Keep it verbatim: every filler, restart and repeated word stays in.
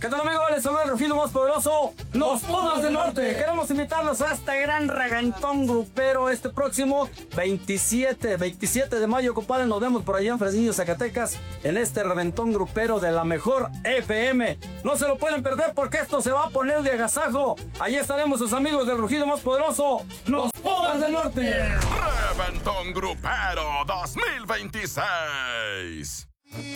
¿Qué tal, amigos? Les saluda el rugido más poderoso, los Pumas del Norte. Queremos invitarlos a este gran reventón grupero este próximo veintisiete, veintisiete de mayo, compadre. Nos vemos por allá en Fresnillo, Zacatecas, en este reventón grupero de la mejor F M. No se lo pueden perder porque esto se va a poner de agasajo. Allí estaremos sus amigos del rugido más poderoso, los Pumas del Norte. Reventón Grupero dos mil veintiséis.